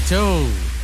Чао!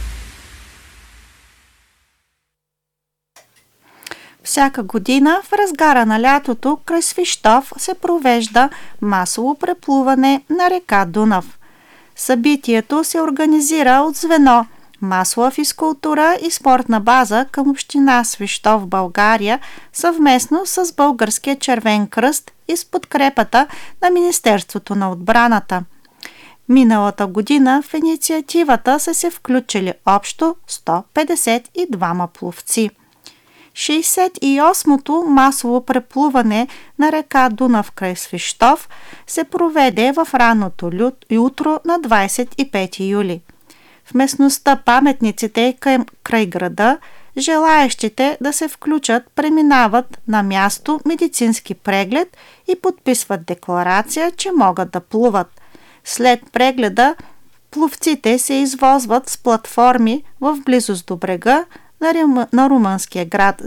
Всяка година в разгара на лятото край Свищов се провежда масово преплуване на река Дунав. Събитието се организира от звено Масова физкултура и спортна база към община Свищов, България, съвместно с Българския червен кръст и с подкрепата на Министерството на отбраната. Миналата година в инициативата са се включили общо 152 пловци. 68-то масово преплуване на река Дунав край Свищов се проведе в ранното утро на 25 юли. В местността Паметниците край града желаещите да се включат преминават на място медицински преглед и подписват декларация, че могат да плуват. След прегледа пловците се извозват с платформи в близост до брега на румънския град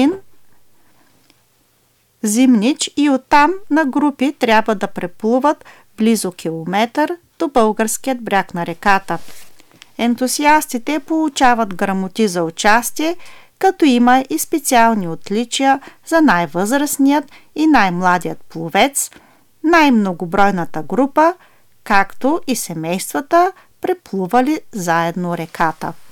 Зимнич и оттам на групи трябва да преплуват близо километър до българският бряг на реката. Ентусиастите получават грамоти за участие, като има и специални отличия за най-възрастният и най-младият пловец, най-многобройната група, както и семействата, преплували заедно реката.